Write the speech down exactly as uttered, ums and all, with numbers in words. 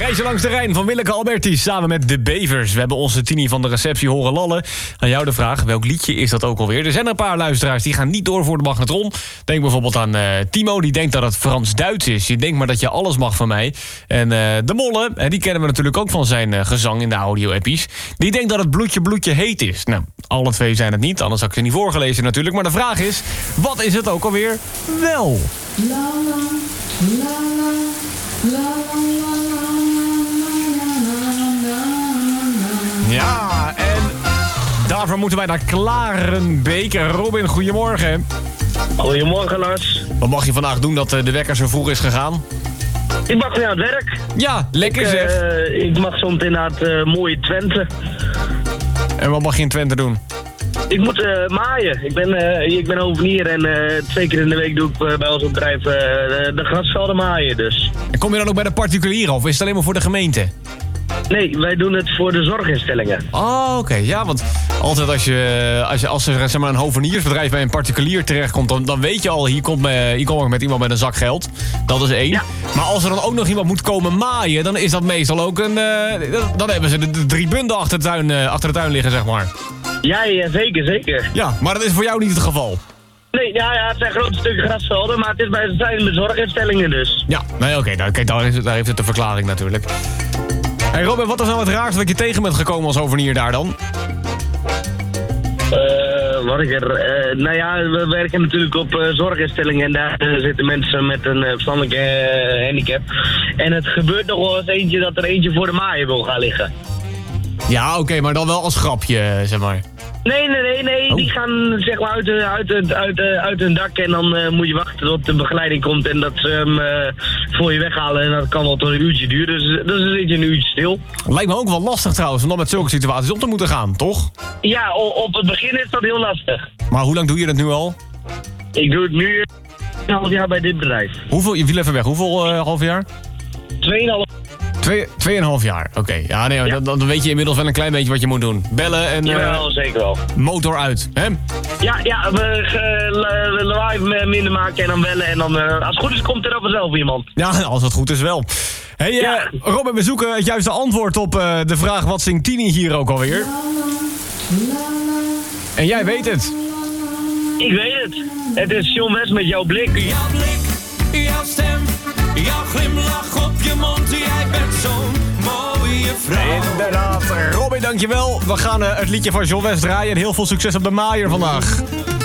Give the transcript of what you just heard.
Reisje langs de Rijn van Willeke Alberti samen met de Bevers. We hebben onze Tini van de receptie horen lallen. Aan jou de vraag, welk liedje is dat ook alweer? Er zijn er een paar luisteraars die gaan niet door voor de magnetron. Denk bijvoorbeeld aan uh, Timo, die denkt dat het Frans-Duits is. Je denkt maar dat je alles mag van mij. En uh, de Molle, uh, die kennen we natuurlijk ook van zijn uh, gezang in de audio-appies. Die denkt dat het bloedje bloedje heet is. Nou, alle twee zijn het niet, anders had ik ze niet voorgelezen natuurlijk. Maar de vraag is, wat is het ook alweer wel? La, la, la, la, la, la, ja, en daarvoor moeten wij naar Klarenbeek. Robin, goedemorgen. Goedemorgen, Lars. Wat mag je vandaag doen dat de wekker zo vroeg is gegaan? Ik mag weer aan het werk. Ja, lekker ik, zeg. Uh, ik mag soms inderdaad uh, mooie Twente. En wat mag je in Twente doen? Ik moet uh, maaien. Ik ben, uh, ik ben hovenier en uh, twee keer in de week doe ik uh, bij ons bedrijf uh, de, de grasvelden maaien. Dus. En kom je dan ook bij de particulieren of is het alleen maar voor de gemeente? Nee, wij doen het voor de zorginstellingen. Oh, oké. Okay. Ja, want altijd als je als, je, als er zeg maar, een hoveniersbedrijf bij een particulier terechtkomt, dan, dan weet je al, hier komt, me, hier kom ik met iemand met een zak geld. Dat is één. Ja. Maar als er dan ook nog iemand moet komen maaien, dan is dat meestal ook een... Uh, dan hebben ze de, de drie bunden achter de, tuin, uh, achter de tuin liggen, zeg maar. Ja, ja, zeker, zeker. Ja, maar dat is voor jou niet het geval. Nee, ja, ja, het zijn grote stukken grasvelden, maar het is bij het zijn de zorginstellingen dus. Ja, nee, oké, okay, kijk, daar, is, daar heeft het de verklaring natuurlijk. Hey Robin, wat is nou het raarste dat je tegen bent gekomen als hovenier daar dan? Uh, wat ik er... Uh, nou ja, we werken natuurlijk op uh, zorginstellingen en daar uh, zitten mensen met een uh, verstandelijke uh, handicap. En het gebeurt nog wel eens eentje dat er eentje voor de maaien wil gaan liggen. Ja, oké, okay, maar dan wel als grapje, zeg maar. Nee, nee, nee, nee. Oh. Die gaan zeg maar uit, uit, uit, uit, uit hun dak en dan uh, moet je wachten tot de begeleiding komt en dat ze hem uh, voor je weghalen en dat kan wel tot een uurtje duren. Dus dat is een beetje een uurtje stil. Lijkt me ook wel lastig trouwens om dan met zulke situaties om te moeten gaan, toch? Ja, op het begin is dat heel lastig. Maar hoe lang doe je dat nu al? Ik doe het nu een half jaar bij dit bedrijf. Hoeveel, je viel even weg, hoeveel uh, half jaar? Tweeënhalf. Twee, tweeënhalf jaar, oké. Okay. Ja, nee, ja. Dan, dan weet je inmiddels wel een klein beetje wat je moet doen. Bellen en... Ja, uh, zeker wel. Motor uit, hè? Ja, ja, we uh, lawaai minder maken en dan bellen en dan... Uh, als het goed is, komt er dan vanzelf iemand. Ja, als het goed is wel. Hey, uh, ja. Robin, we zoeken het juiste antwoord op uh, de vraag... wat zingt Tini hier ook alweer? En jij weet het. Ik weet het. Het is John West met jouw blik. Jouw blik, jouw stem, jouw glimlach op je mond. Jij bent zo'n mooie vrouw. Inderdaad. Robin, dankjewel. We gaan uh, het liedje van John West draaien. En heel veel succes op de maaier vandaag.